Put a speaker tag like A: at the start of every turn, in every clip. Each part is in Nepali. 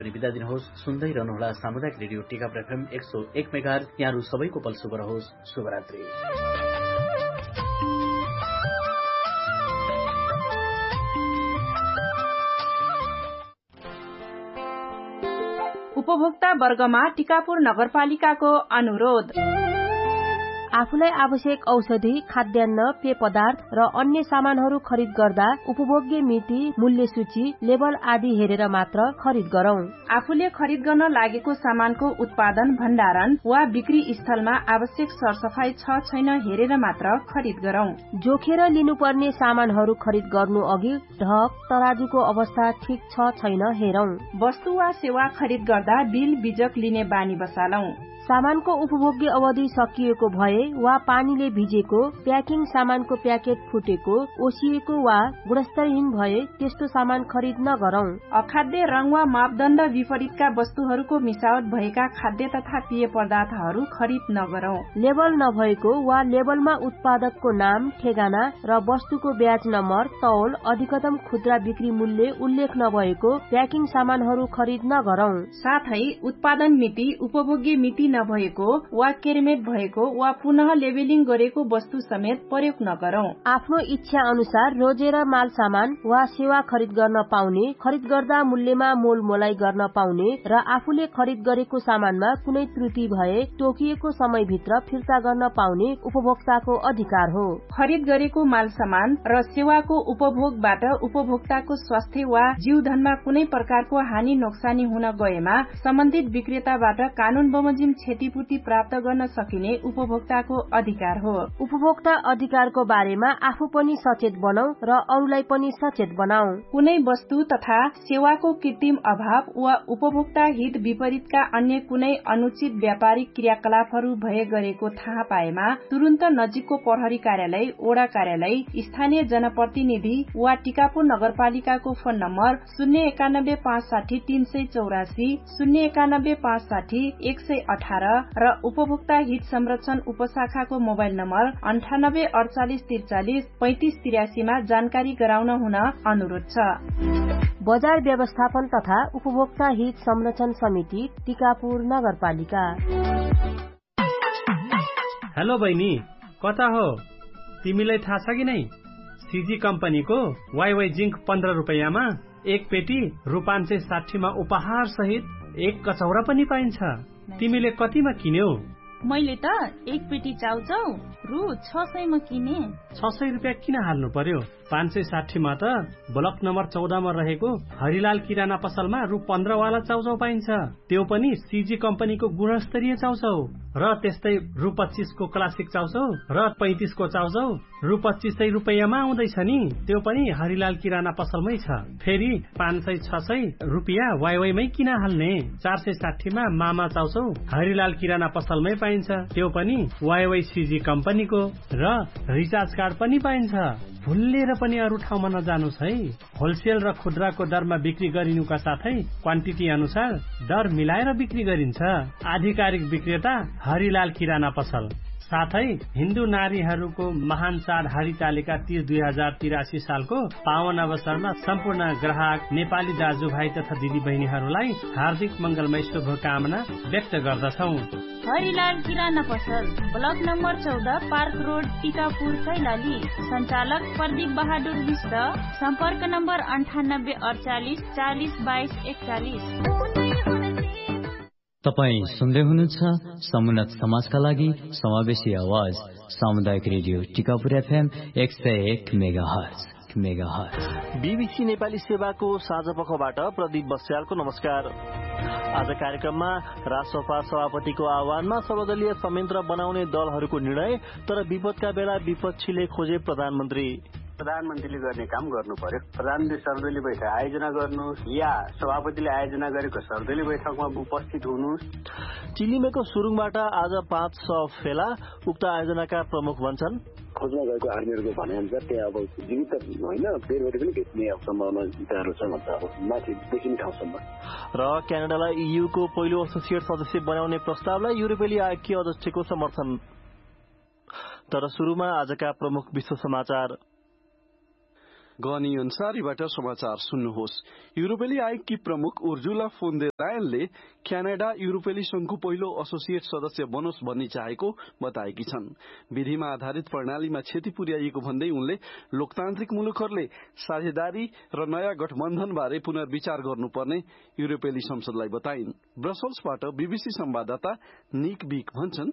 A: पनि बिदा दिनुहोस्। सुन्दै रहनुहोला सामुदायिक रेडियो टिकापुर FM 101 मेगाहर्ज। यहाँहरू सबैको पल शुभ रहोस्। शुभरात्रि।
B: उपभोक्ता वर्गमा टिकापुर नगरपालिकाको अनुरोध।
C: आफूलाई आवश्यक औषधि, खाद्यान्न, पेय पदार्थ र अन्य सामानहरू खरिद गर्दा उपभोग्य मिति, मूल्य सूची, लेबल आदि हेरेर मात्र खरिद गरौं।
B: आफूले खरिद गर्न लागेको सामानको उत्पादन, भण्डारण वा बिक्री स्थलमा आवश्यक सरसफाई छ छैन हेरेर मात्र खरिद गरौं।
C: जोखेर लिनुपर्ने सामानहरू खरिद गर्नु अघि ढक, तराजुको अवस्था ठिक छ छैन हेरौं।
B: वस्तु वा सेवा खरिद गर्दा बिल बीजक लिने बानी बसालौं।
C: सामानको उपभोग्य अवधि सकिएको भए वा पानीले भिजेको, प्याकिङ सामानको प्याकेट फुटेको, ओसिएको वा गुणस्तरहीन भए त्यस्तो सामान खरिद नगरौं।
B: अखाद्य रंग वा मापदण्ड विपरीतका वस्तुहरूको मिसावट भएका खाद्य तथा पेय पदार्थहरू खरिद नगरौं।
C: लेबल नभएको वा लेबलमा उत्पादकको नाम, ठेगाना र वस्तुको ब्याज नम्बर, तौल, अधिकतम खुद्रा बिक्री मूल्य उल्लेख नभएको प्याकिङ सामानहरू खरिद नगरौं।
B: साथै उत्पादन मिति, उपभोग्य मिति नभएको वा केरमेट भएको वा पुनः लेबलिङ गरेको वस्तु समेत प्रयोग नगरौं।
C: आफ्नो इच्छा अनुसार रोजेर माल सामान वा सेवा खरिद गर्न पाउने, खरिद गर्दा मूल्यमा मोलमोलाई गर्न पाउने र आफूले खरिद गरेको सामानमा कुनै त्रुटि भए तोकिएको समयभित्र फिर्ता गर्न पाउने उपभोक्ताको अधिकार हो।
B: खरिद गरेको माल सामान र सेवाको उपभोगबाट उपभोक्ताको स्वास्थ्य वा जीवधनमा कुनै प्रकारको हानि नोक्सानी हुन गएमा सम्बन्धित विक्रेताबाट कानून बमोजिम क्षतिपूर्ति प्राप्त गर्न सकिने उपभोक्ताको अधिकार हो।
C: उपभोक्ता अधिकारको बारेमा आफू पनि सचेत बनौ र अरूलाई पनि सचेत बनाऊ।
B: कुनै वस्तु तथा सेवाको कृत्रिम अभाव वा उपभोक्ता हित विपरीतका अन्य कुनै अनुचित व्यापारिक क्रियाकलापहरू भए गरेको थाहा पाएमा तुरन्त नजिकको प्रहरी कार्यालय, ओडा कार्यालय, स्थानीय जनप्रतिनिधि वा टिकापुर नगरपालिकाको फोन नम्बर 091 560 384, 091 560 118 र उपभोक्ता हित संरक्षण उपशाखाको मोबाइल नम्बर 98 48 43 35 83 मा जानकारी गराउन हुन अनुरोध छ।
C: बजार व्यवस्थापन तथा उपभोक्ता हित संरक्षण समिति, टिकापुर नगरपालिका।
D: हेलो बहिनी, कता हो? तिमीलाई थाहा छ कि नै? सीजी कम्पनीको वाइवाई जिंक 15 रुपैयाँमा एक पेटी रु 560 मा उपहार सहित एक कचौरा पनि पाइन्छ। तिमीले कतिमा किन्यौ?
E: मैले त एक पेटी चाउचाउ रु 600 मा किने।
D: 600 रुपियाँ किन हाल्नु पर्यो? 560 मा त ब्लक नम्बर 14 मा रहेको हरिलाल किराना पसलमा रु 15 वाला चाउचाउ पाइन्छ। त्यो पनि सीजी कम्पनीको गुणस्तरीय चाउचाउ। र त्यस्तै रु 25 को क्लासिक चाउचाउ र 35 को चाउचाउ रु 2500 रुपैयाँमा आउँदैछ नि। त्यो पनि हरिलाल किराना पसलमै छ। फेरि 500-600 रुपियाँ वाइवाईमै किन हाल्ने? 460 मा मामा चाउचाउ हरिलाल किराना पसलमै पाइन्छ। त्यो पनि वाइवाई सीजी कम्पनीको। र रिचार्ज कार्ड पनि पाइन्छ। भुलेर पनि अरू ठाउँमा नजानुस् है। होलसेल र खुद्राको दरमा बिक्री गरिनुका साथै क्वान्टिटी अनुसार दर मिलाएर बिक्री गरिन्छ। आधिकारिक विक्रेता हरिलाल किराना पसल। साथै हिन्दू नारीहरूको महान चाड हरितालिका 30 2083 सालको पावन अवसरमा सम्पूर्ण ग्राहक नेपाली दाजुभाइ तथा दिदी बहिनीहरूलाई हार्दिक मंगलमय शुभकामना व्यक्त गर्दछौं।
E: हरिलाल किराना पसल, block number 14, park road, Tikapur, Kailali. सञ्चालक प्रदीप बहादुर विष्ट। सम्पर्क नम्बर 98 48 40 22 41।
F: तपाई सुन्दै हुनुहुन्छ समुन्नत समाजका लागि समावेशी आवाज सामुदायिक radio Tikapur FM 101 megahertz.
G: BBC Nepali सेवाको साझा पक्षबाट प्रदीप बस्यालको नमस्कार। आज कार्यक्रममा राष्ट्रसभा सभापतिको आह्वानमा सर्वदलीय संयन्त्र बनाउने दलहरूको निर्णय, तर विपदका बेला विपक्षीले खोजे प्रधानमन्त्रीले गर्ने काम गर्नु पर्यो। प्रधानमन्त्री सर्वदलीय बैठक आयोजना गर्नुहोस् या सभापतिले आयोजना गरेको सर्वदलीय बैठकमा उपस्थित हुनुहोस्। चिलिमेको सुरुङबाट आज 500 फेला उक्त आयोजनाका प्रमुख भन्छन्।
H: खोज्न गएको आर्मीहरूको भनाइअनुसार त्यहाँ अब जीवित होइन बेरबाट पनि भेट्ने सम्भावना गाह्रो छ भन्छ, अब माथि देखिने ठाउँसम्म।
G: र क्यानाडालाई EU को पहिलो एसोसिएट सदस्य बनाउने प्रस्तावलाई युरोपेली आयोगीय अध्यक्षको समर्थन। तर सुरुमा आजका प्रमुख विश्व समाचार।
I: गनी अनुसारीबाट समाचार सुन्नुहोस्। युरोपेली आयोगकी प्रमुख उर्जुला फोन दे लायनले क्यानाडा युरोपेली संघको पहिलो एसोसिएट सदस्य बनोस् भन्ने चाहेको बताएकी छन्। विधिमा आधारित प्रणालीमा क्षति पुर्याइएको भन्दै उनले लोकतान्त्रिक मुलुकहरूले साझेदारी र नयाँ गठबन्धनबारे पुनर्विचार गर्नुपर्ने युरोपेली संसदलाई बताइन्। ब्रसल्सबाट बीबीसी संवाददाता निक बिक भन्छन्,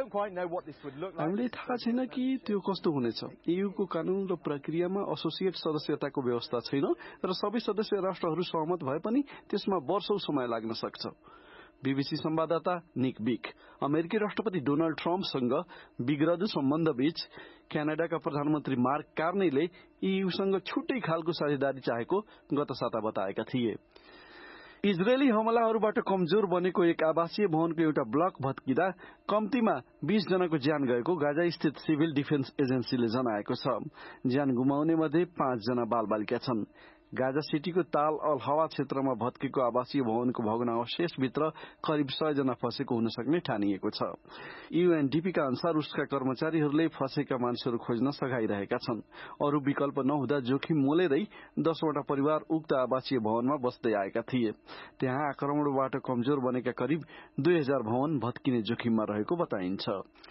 I: हामीले थाहा छैन कि त्यो कस्तो हुनेछ। ईयूको कानून र प्रक्रियामा एसोसिएट सदस्यताको व्यवस्था छैन र सबै सदस्य राष्ट्रहरू सहमत भए पनि त्यसमा वर्षौं समय लाग्न सक्छ। बीबीसी संवाददाता निक बिक। अमेरिकी राष्ट्रपति डोनाल्ड ट्रम्पसँग बिग्रदो सम्बन्धबीच क्यानाडाका प्रधानमन्त्री मार्क कार्नीले ईयूसँग छुट्टै खालको साझेदारी चाहेको गत साता बताएका थिए। इजरायली हमलाहरूबाट कमजोर बनेको एक आवासीय भवनको एउटा ब्लक भत्किँदा कम्तीमा 20 जनाको ज्यान गएको गाजा स्थित सिभिल डिफेन्स एजेन्सीले जनाएको छ। ज्यान गुमाउने मध्ये 5 जना बालबालिका छन्। गाजा सिटीको ताल अल हवा क्षेत्रमा भत्केको आवासीय भवनको भग्नावशेषभित्र करिब 100 जना फँसेको हुन सक्ने ठानिएको छ। यूएनडीपीका अनुसार उसका कर्मचारीहरूले फँसेका मानिसहरू खोज्न सघाइरहेका छन्। अरू विकल्प नहुँदा जोखिम मोलेरै 10 वटा परिवार उक्त आवासीय भवनमा बस्दै आएका थिए। त्यहाँ आक्रमणबाट कमजोर बनेका करिब 2000 भवन भत्किने जोखिममा रहेको बताइन्छ।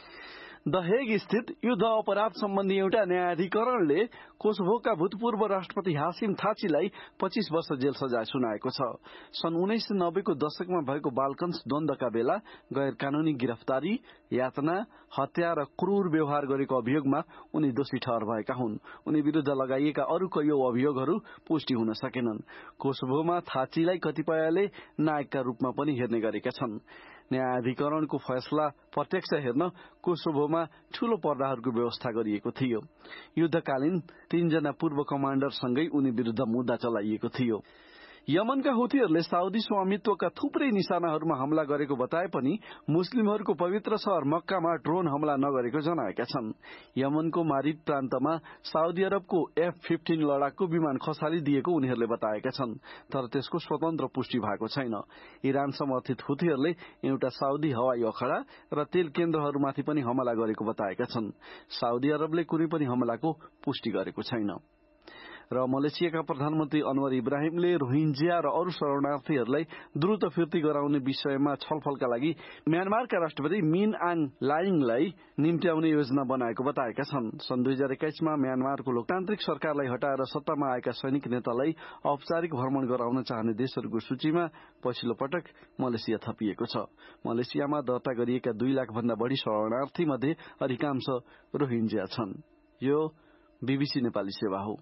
I: द हेग स्थित युद्ध अपराध सम्बन्धी एउटा न्यायाधिकरणले कोसोभोका भूतपूर्व राष्ट्रपति हासिम थाचीलाई 25 वर्ष जेल सजाय सुनाएको छ। सन् 1990 को दशकमा भएको बाल्कन्स द्वन्द्वका बेला गैर कानूनी गिरफ्तारी, यातना, हत्या र क्रूर व्यवहार गरेको अभियोगमा उनी दोषी ठहर भएका हुन्। उनी विरूद्ध लगाइएका अरू कैयौं अभियोगहरू पुष्टि हुन सकेनन्। कोसोभोमा थाचीलाई कतिपयले नायकका रूपमा पनि हेर्ने गरेका छन्। न्यायाधिकरणको फैसला प्रत्यक्ष हेर्न कोसोभोमा ठूलो पर्दाहरूको व्यवस्था गरिएको थियो। युद्धकालीन 3 जना पूर्व कमाण्डरसँगै उनी विरूद्ध मुद्दा चलाइएको थियो। यमनका हुथीहरूले साउदी स्वामित्वका थुप्रै निशानाहरूमा हमला गरेको बताए पनि मुस्लिमहरूको पवित्र शहर मक्कामा ड्रोन हमला नगरेको जनाएका छन्। यमनको मारिब प्रान्तमा साउदी अरबको F-15 लडाकु विमान खसालिदिएको उनीहरूले बताएका छन्, तर त्यसको स्वतन्त्र पुष्टि भएको छैन। इरान समर्थित हुथीहरूले एउटा साउदी हवाई अखडा र तेल केन्द्रहरूमाथि पनि हमला गरेको बताएका छन्। साउदी अरबले कुनै पनि हमलाको पुष्टि गरेको छैन। र मलेसियाका प्रधानमन्त्री अनवर इब्राहिमले रोहिंग्या र अरू शरणार्थीहरूलाई द्रुत फिर्ती गराउने विषयमा छलफलका लागि म्यानमारका राष्ट्रपति मिन आङ लाइङलाई निम्त्याउने योजना बनाएको बताएका छन्। सन् 2021 मा म्यानमारको लोकतान्त्रिक सरकारलाई हटाएर सत्तामा आएका सैनिक नेतालाई औपचारिक भ्रमण गराउन चाहने देशहरूको सूचीमा पछिल्लो पटक मलेसिया थपिएको छ। मलेसियामा दर्ता गरिएका 2 लाख भन्दा बढी शरणार्थी मध्ये अधिकांश रोहिंग्या छन्। यो बीबीसी नेपाली सेवा हो।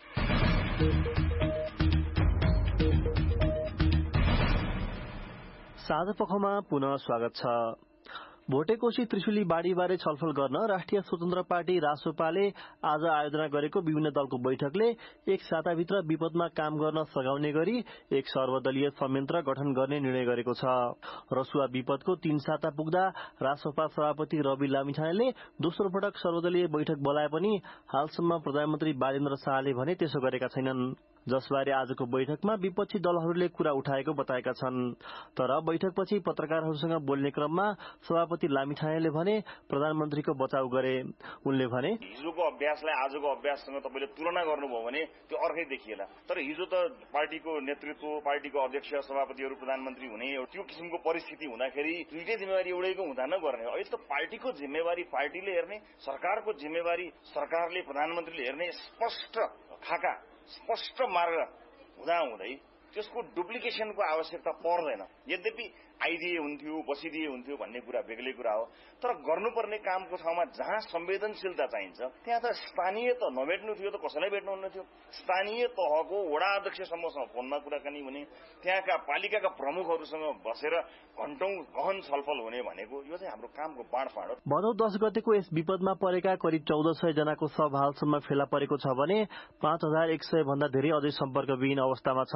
G: साँझपखमा पुनः स्वागत छ। भोटेकोशी त्रिशुली बाढ़ीबारे छलफल गर्न राष्ट्रिय स्वतन्त्र पार्टी रासोपाले आज आयोजना गरेको विभिन्न दलको बैठकले एक साताभित्र विपदमा काम गर्न सघाउने गरी एक सर्वदलीय संयन्त्र गठन गर्ने निर्णय गरेको छ। रसुवा विपदको 3 साता पुग्दा रासोपा सभापति रवि लामिछानेले दोस्रो पटक सर्वदलीय बैठक बोलाए पनि हालसम्म प्रधानमन्त्री बालेन्द्र शाहले भने त्यसो गरेका छैनन्, जसबारे आजको बैठकमा विपक्षी दलहरूले कुरा उठाएको बताएका छन्। तर बैठकपछि पत्रकारहरूसँग बोल्ने क्रममा सभापति लामिछानेले भने प्रधानमन्त्रीको बचाउ गरे। उनले भने,
J: हिजोको अभ्यासलाई आजको अभ्याससँग तपाईले तुलना गर्नुभयो भने त्यो अर्कै देखिएला। तर हिजो त पार्टीको नेतृत्व, पार्टीको अध्यक्ष, सभापतिहरू प्रधानमन्त्री हुने त्यो किसिमको परिस्थिति हुँदाखेरि दुईटै जिम्मेवारी एउटैको हुँदा नगर्ने। अहिले त पार्टीको जिम्मेवारी पार्टीले हेर्ने, सरकारको जिम्मेवारी सरकारले, प्रधानमन्त्रीले हेर्ने स्पष्ट खाका, स्पष्ट मार्ग हुँदाहुँदै त्यसको डुप्लिकेशनको आवश्यकता पर्दैन। यद्यपि आइदिए हुन्थ्यो, बसिदिए हुन्थ्यो भन्ने कुरा बेग्लै कुरा हो, तर गर्नुपर्ने कामको ठाउँमा जहाँ संवेदनशीलता चाहिन्छ त्यहाँ त स्थानीय त नभेट्नु थियो त कसैलाई भेट्नुहुन्न थियो। स्थानीय तहको वडा अध्यक्षसम्मसँग फोनमा कुराकानी हुने, त्यहाँका पालिकाका प्रमुखहरूसँग बसेर घण्टौं गहन छलफल हुने भनेको यो चाहिँ हाम्रो कामको बाँडफाँड हो।
G: भदौ 10 गतेको यस विपदमा परेका करिब 1400 जनाको शव हालसम्म फेला परेको छ भने 5100 भन्दा धेरै अझै सम्पर्कविहीन अवस्थामा छन्।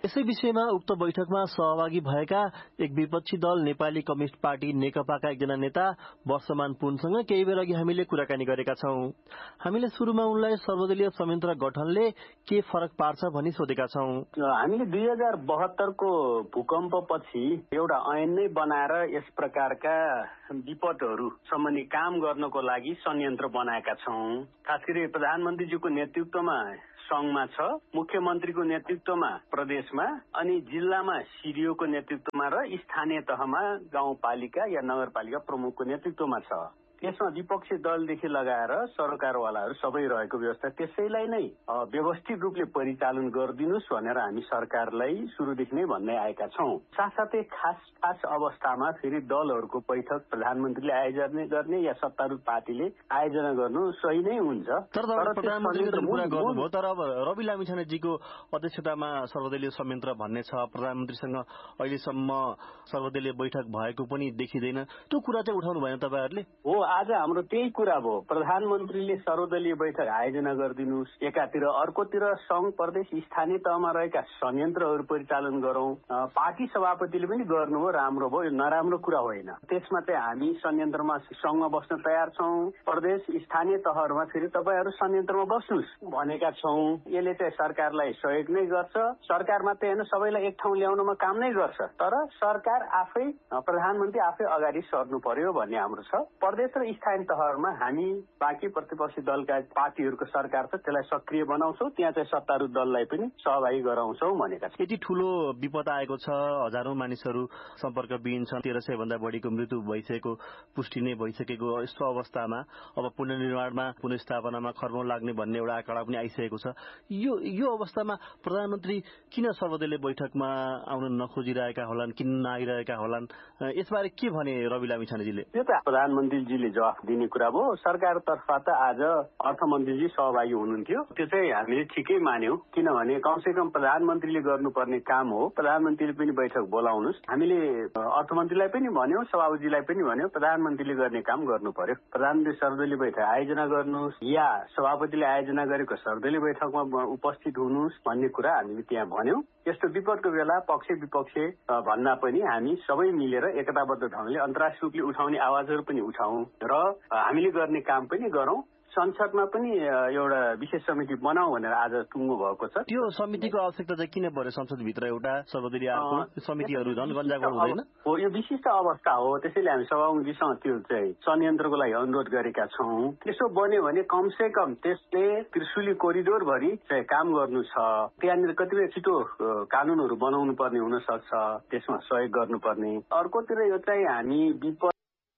G: यसै विषयमा उक्त बैठकमा सहभागी भएका एक विपक्षी दल नेपाली कम्युनिस्ट पार्टी नेकपाका एकजना नेता वर्षमान पुनसँग केही बेर अघि हामीले कुराकानी गरेका छौं। हामीले सुरुमा उनलाई सर्वदलीय संयन्त्र गठनले के फरक पार्छ भनी सोधेका छौं।
H: हामीले 2072 को भूकम्पपछि एउटा ऐन नै बनाएर यस प्रकारका विपदहरू सम्बन्धी काम गर्नको लागि संयन्त्र बनाएका छौं। खास गरी प्रधानमन्त्रीजीको नेतृत्वमा संघमा छ, मुख्यमन्त्रीको नेतृत्वमा प्रदेशमा, अनि जिल्लामा सिडिओको नेतृत्वमा र स्थानीय तहमा गाउँपालिका या नगरपालिका प्रमुखको नेतृत्वमा छ। त्यसमा विपक्षी दलदेखि लगाएर सरकारवालाहरू सबै रहेको व्यवस्था, त्यसैलाई नै व्यवस्थित रूपले परिचालन गरिदिनुस् भनेर हामी सरकारलाई सुरुदेखि नै भन्दै आएका छौं। साथसाथै खास अवस्थामा फेरि दलहरूको बैठक प्रधानमन्त्रीले आयोजना गर्ने या सत्तारूढ पार्टीले आयोजना गर्नु सही नै हुन्छ।
G: तर प्रधानमन्त्रीले कुरा गर्नुभयो, तर अब रवि लामिछानेजीको अध्यक्षतामा सर्वदलीय संयन्त्र भन्ने छ, प्रधानमन्त्रीसँग अहिलेसम्म सर्वदलीय बैठक भएको पनि देखिँदैन, त्यो कुरा चाहिँ उठाउनु भएन तपाईँहरूले?
H: हो, आज हाम्रो त्यही कुरा भयो। प्रधानमन्त्रीले सर्वदलीय बैठक आयोजना गरिदिनुहोस्, एकातिर, अर्कोतिर संघ प्रदेश स्थानीय तहमा रहेका संयन्त्रहरू परिचालन गरौं। पार्टी सभापतिले पनि गर्नुभयो, राम्रो भयो, यो नराम्रो कुरा होइन। त्यसमा चाहिँ हामी संयन्त्रमा संघमा बस्न तयार छौं, प्रदेश स्थानीय तहहरूमा फेरि तपाईहरू संयन्त्रमा बस्नुहोस् भनेका छौं। यसले चाहिँ सरकारलाई सहयोग नै गर्छ। सरकार मात्रै होइन, सबैलाई एक ठाउँ ल्याउनमा काम नै गर्छ। तर सरकार आफै, प्रधानमन्त्री आफै अगाडि सर्नु पर्यो भन्ने हाम्रो छ। प्रदेश र स्थानीय तहहरूमा हामी बाँकी प्रतिपक्षी दलका पार्टीहरूको सरकार छ, त्यसलाई सक्रिय बनाउँछौं, त्यहाँ चाहिँ सत्तारूढ दललाई पनि सहभागी गराउँछौं भनेका छौं।
G: यति ठूलो विपद आएको छ, हजारौं मानिसहरू सम्पर्कविहीन छन्, 1300 भन्दा बढीको मृत्यु भइसकेको पुष्टि नै भइसकेको यस्तो अवस्थामा अब पुनर्निर्माणमा पुनर्स्थापनामा खर्बौं लाग्ने भन्ने एउटा आँकडा पनि आइसकेको छ। यो अवस्थामा प्रधानमन्त्री किन सर्वदलीय बैठकमा आउन नखोजिरहेका होलान्, किन नआइरहेका होलान्, यसबारे के भने रवि लामिछानेजीले?
H: यो त प्रधानमन्त्रीजीले जवाफ दिने कुरा भयो। सरकारतर्फ त आज अर्थमन्त्रीजी सहभागी हुनुहुन्थ्यो, त्यो चाहिँ हामीले ठिकै मान्यौं, किनभने कमसेकम प्रधानमन्त्रीले गर्नुपर्ने काम हो। प्रधानमन्त्रीले पनि बैठक बोलाउनुहोस्। हामीले अर्थमन्त्रीलाई पनि भन्यौं, सभापतिजीलाई पनि भन्यौं, प्रधानमन्त्रीले गर्ने काम गर्नु पर्यो। प्रधानमन्त्री सर्वदलीय बैठक आयोजना गर्नुहोस् या सभापतिले आयोजना गरेको सर्वदलीय बैठकमा उपस्थित हुनुहोस् भन्ने कुरा हामीले त्यहाँ भन्यौं। यस्तो विपदको बेला पक्ष विपक्ष भन्दा पनि हामी सबै मिलेर एकताबद्ध ढंगले अन्तर्राष्ट्रिय रूपले उठाउने आवाजहरू पनि उठाउँ र हामीले गर्ने काम पनि गरौं। संसदमा पनि एउटा विशेष समिति बनाऊ भनेर आज टुङ्गो भएको छ।
G: त्यो समितिको आवश्यकता चाहिँ किन पर्यो? संसदभित्र एउटा सर्वदलीय समितिहरू झन् गन्जागोल हुँदैन
H: हो, यो विशिष्ट अवस्था हो। त्यसैले हामी सभामुखजीसँग त्यो चाहिँ संयन्त्रको लागि अनुरोध गरेका छौं। त्यसो बन्यो भने कमसे कम त्यसले त्रिशुली कोरिडोर भरि चाहिँ काम गर्नु छ। त्यहाँनिर कतिपय छिटो कानूनहरू बनाउनु पर्ने हुन सक्छ, त्यसमा सहयोग गर्नुपर्ने। अर्कोतिर यो चाहिँ हामी विपद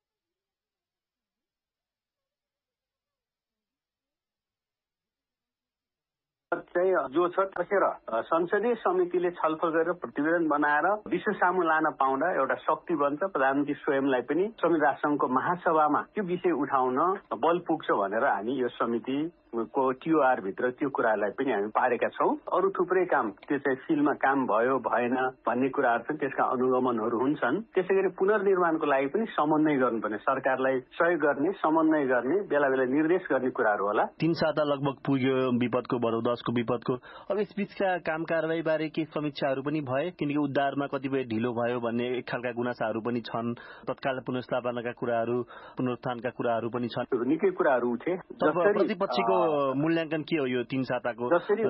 H: जो छ बसेर संसदीय समितिले छलफल गरेर प्रतिवेदन बनाएर विश्व सामु लान पाउँदा एउटा शक्ति बन्छ। प्रधानमन्त्री स्वयंलाई पनि संविधान राष्ट्रसङ्घको महासभामा त्यो विषय उठाउन बल पुग्छ भनेर हामी यो समिति को टिओआर भित्र त्यो कुरालाई पनि हामी पारेका छौं। अरू थुप्रै काम त्यो चाहिँ फिल्डमा काम भयो भएन भन्ने कुराहरू छन्, त्यसका अनुगमनहरू हुन्छन्। त्यसैगरी पुनर्निर्माणको लागि पनि समन्वय गर्नुपर्ने, सरकारलाई सहयोग गर्ने, समन्वय गर्ने, बेला बेला निर्देश गर्ने कुराहरू होला।
G: 3 साता लगभग पुग्यो विपदको, भनौं 10 को विपदको। अब यस बीचका काम कारबाही बारे के समीक्षाहरू पनि भए? किनकि उद्धारमा कतिपय ढिलो भयो भन्ने एक खालका गुनासाहरू पनि छन्। तत्काल पुनर्स्थापनाका कुराहरू, पुनरुत्थानका कुराहरू पनि छन्।
H: निकै कुराहरू उठे।
G: प्रतिपक्षीको मूल्याङ्कन के हो यो 3 साताको?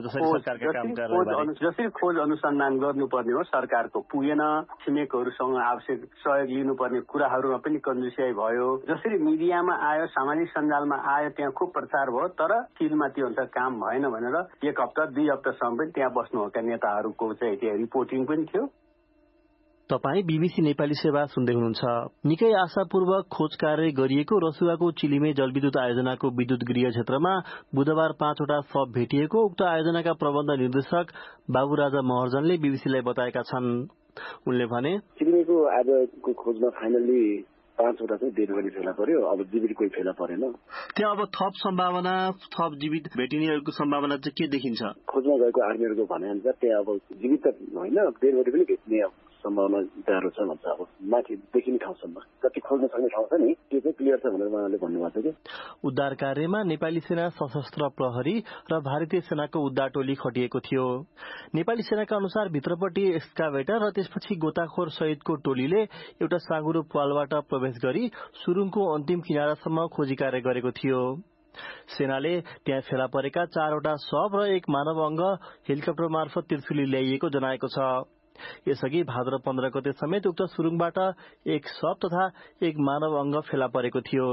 H: जसरी खोज अनुसन्धान गर्नुपर्ने हो सरकारको पुगेन, छिमेकहरूसँग आवश्यक सहयोग लिनुपर्ने कुराहरूमा पनि कन्जुसियाई भयो। जसरी मिडियामा आयो, सामाजिक सञ्जालमा आयो, त्यहाँ खुब प्रचार भयो, तर फिल्डमा त्यो अनुसार काम भएन भनेर 1 हप्ता 2 हप्तासम्म पनि त्यहाँ बस्नुभएका नेताहरूको चाहिँ त्यहाँ रिपोर्टिङ पनि थियो।
G: तपाई बीबीसी नेपाली सेवा सुन्दै हुनुहुन्छ। निकै आशापूर्वक खोज कार्य गरिएको रसुवाको चिलिमे जलविद्युत आयोजनाको विद्युत गृह क्षेत्रमा बुधबार 5 वटा शव भेटिएको उक्त आयोजनाका प्रबन्ध निर्देशक बाबुराजा महर्जनले बीबीसीलाई बताएका छन्। उनले भने
H: चिलिमेको आजको खोजमा फाइनली 5 वटा चाहिँ डेड बडी फेला पर्यो, अब जीवित कोही फेला परेन।
G: त्यहाँ अब थप सम्भावना, थप जीवित भेटिनेहरूको सम्भावना चाहिँ के देखिन्छ?
H: खोजमा गएको आर्मीहरूको भनाइअनुसार त्यहाँ अब जीवित होइन, डेड बडी पनि भेट्ने
K: सम्भावना गाह्रो छ भन्छ। अब माथि देखिने ठाउँसम्म जति खोज्न सक्ने ठाउँ छ नि त्यो चाहिँ क्लियर छ भनेर उहाँले भन्नुभएको थियो कि
G: उद्धार कार्यमा नेपाली सेना, सशस्त्र प्रहरी र भारतीय सेनाको उद्धार टोली खटिएको थियो। नेपाली सेनाका अनुसार भित्रपट्टि एक्सकाभेटर र त्यसपछि गोताखोर सहितको टोलीले एउटा साँगुरो पालबाट प्रवेश गरी सुरुङको अन्तिम किनारासम्म खोजी कार्य गरेको थियो। सेनाले त्यहाँ फेला परेका 4वटा शव र एक मानव अंग हेलिकप्टर मार्फत त्रिशुली ल्याइएको जनाएको छ। यसअघि भाद्र 15 गते समेत उक्त सुरुङबाट एक शव तथा एक मानव अंग फेला परेको थियो।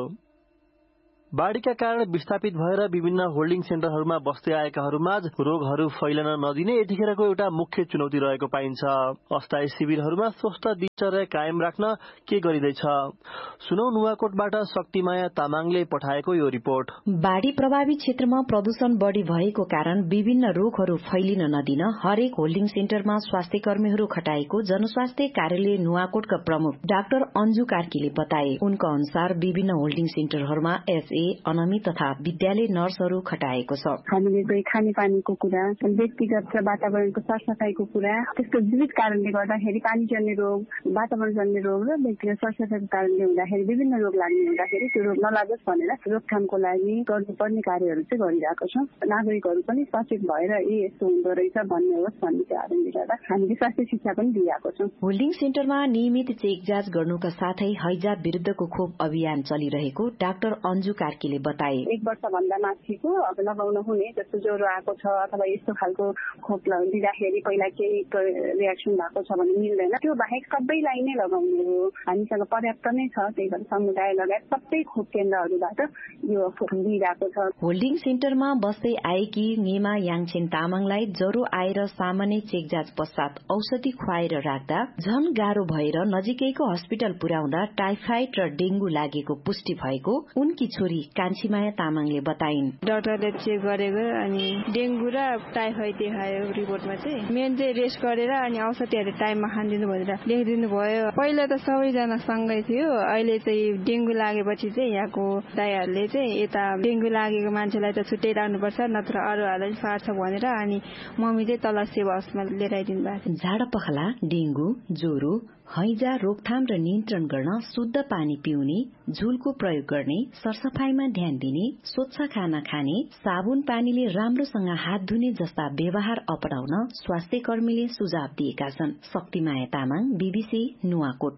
G: बाढ़ीका कारण विस्थापित भएर विभिन्न होल्डिङ सेन्टरहरूमा बस्दै आएकाहरूमाझ रोगहरू फैलन नदिने यतिखेरको एउटा मुख्य चुनौती रहेको पाइन्छ। अस्थायी शिविरहरूमा स्वस्थ दिनचर्या कायम राख्न के गरिँदैछ? सुनौ नुवाकोटबाट शक्तिमाया तामाङले पठाएको यो रिपोर्ट।
L: बाढ़ी प्रभावित क्षेत्रमा प्रदूषण बढ़ी भएको कारण विभिन्न रोगहरू फैलिन नदिन हरेक होल्डिङ सेन्टरमा स्वास्थ्य कर्मीहरू खटाएको जनस्वास्थ्य कार्यालय नुवाकोटका प्रमुख डाक्टर अन्जु कार्कीले बताए। उनका अनुसार विभिन्न होल्डिङ सेन्टरहरूमा अनामी तथा विद्यालय नर्सहरू खटाएको छ।
M: हामीले खानेपानीको कुरा, व्यक्तिगत वातावरणको सरसफाईको कुरा, त्यसको विविध कारणले गर्दाखेरि पानीजन्य रोग, वातावरणजन्य रोग र व्यक्तिगत सरसफाईको कारणले हुँदाखेरि विभिन्न रोग लाग्ने हुँदाखेरि त्यो रोग नलागोस् भनेर रोकथामको लागि गर्नुपर्ने कार्यहरू चाहिँ गरिरहेको छौँ। नागरिकहरू पनि सचेत भएर यस्तो हुँदो रहेछ भन्ने होस् भन्ने कारणले गर्दा हामीले स्वास्थ्य शिक्षा पनि दिएको छौँ।
L: होल्डिङ सेन्टरमा नियमित चेक जाँच गर्नुका साथै हैजा विरुद्धको खोप अभियान चलिरहेको डाक्टर अन्जु कार्कीले बताए।
M: 1 वर्षभन्दा माथिको अब लगाउन हुने जस्तो ज्वरो आएको छ अथवा यस्तो खालको खोप दिँदाखेरि पहिला केही रियाक्सन भएको छ भने मिल्दैन। त्यो बाहेक सबैलाई नै लगाउने हो। हामीसँग पर्याप्त नै छ, त्यही भएर समुदाय लगायत सबै खोप केन्द्रहरूबाट यो खोप दिइरहेको छ।
L: होल्डिङ सेन्टरमा बस्दै आएकी नेमा याङछेन तामाङलाई ज्वरो आएर सामान्य चेक जाँच पश्चात औषधि खुवाएर राख्दा झन गाह्रो भएर नजिकैको हस्पिटल पुर्याउँदा टाइफाइड र डेंगू लागेको पुष्टि भएको उनकी छोरी कान्छीमाया तामाङले बताइन्।
N: डाक्टरले चेक गरेको अनि डेंगू र टाइफाइड देखायो रिपोर्टमा चाहिँ। मेन चाहिँ रेस्ट गरेर अनि औषधिहरू टाइममा खानिदिनु भनेर लेखिदिनु भयो। पहिला त सबैजना सँगै थियो, अहिले चाहिँ डेंगू लागेपछि चाहिँ यहाँको दाइहरूले चाहिँ यता डेंगू लागेको मान्छेलाई त छुट्टै राख्नुपर्छ नत्र अरूहरूलाई फाट्छ भनेर अनि मम्मी चाहिँ तल सेवा हाउसमा लिएर आइदिनु भएको।
L: झाडापखाला, डेंगू, ज्वरो, हैजा रोकथाम र नियन्त्रण गर्न शुद्ध पानी पिउने, झुलको प्रयोग गर्ने, सरसफाईमा ध्यान दिने, स्वच्छ खाना खाने, साबुन पानीले राम्रोसँग हात धुने जस्ता व्यवहार अपनाउन स्वास्थ्य कर्मीले सुझाव दिएका छन्। शक्तिमाया तामाङ, बीबीसी नुवाकोट।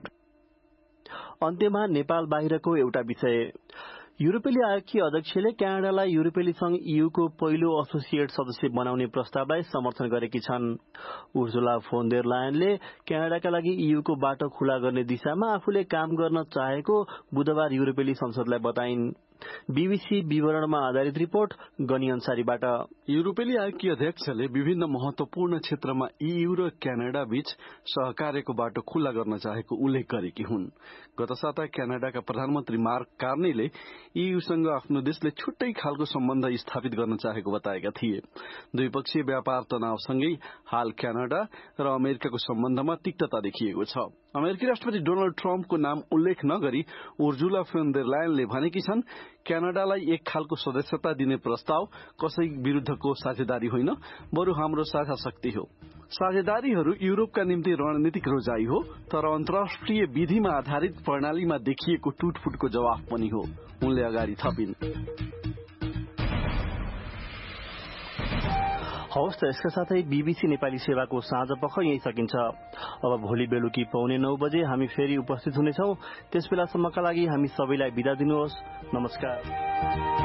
G: अन्त्यमा नेपाल बाहिरको एउटा विषय। युरोपेली आयोगकी अध्यक्षले क्यानाडालाई युरोपेली संघ ईयूको पहिलो एसोसिएट सदस्य बनाउने प्रस्तावलाई समर्थन गरेकी छन्। उर्जुला फोन देर लायनले क्यानाडाका लागि ईयूको बाटो खुला गर्ने दिशामा आफूले काम गर्न चाहेको बुधबार युरोपेली संसदलाई बताइन्। बीबीसी विवरणमा आधारित रिपोर्ट गनी अन्सारीबाट।
I: युरोपेली आयोगकी अध्यक्षले विभिन्न महत्वपूर्ण क्षेत्रमा ईयू र क्यानाडा बीच सहकार्यको बाटो खुल्ला गर्न चाहेको उल्लेख गरेकी हुन्। गत साता क्यानाडाका प्रधानमन्त्री मार्क कार्नीले ईयूसँग आफ्नो देशले छुट्टै खालको सम्बन्ध स्थापित गर्न चाहेको बताएका थिए। द्विपक्षीय व्यापार तनावसँगै हाल क्यानाडा र अमेरिकाको सम्बन्धमा तिक्तता देखिएको छ। अमेरिकी राष्ट्रपति डोनाल्ड ट्रम्पको नाम उल्लेख नगरी उर्जुला फोन देर लायनले भनेकी छन्, क्यानाडालाई एक खालको सदस्यता दिने प्रस्ताव कसै विरुद्धको साझेदारी होइन, बरु हाम्रो साझा शक्ति हो। साझेदारीहरू युरोपका निम्ति रणनीतिक रोजाई हो, तर अन्तर्राष्ट्रिय विधिमा आधारित प्रणालीमा देखिएको टुटफुटको जवाफ पनि हो, उनले अगाडि थपिन्। हवस् त, यसका साथै बीबीसी नेपाली सेवाको साँझ पख यही सकिन्छ। अब भोलि बेलुकी 8:45 बजे हामी फेरि उपस्थित हुनेछौँ। त्यस बेलासम्मका लागि हामी सबैलाई बिदा दिनुहोस्। नमस्कार।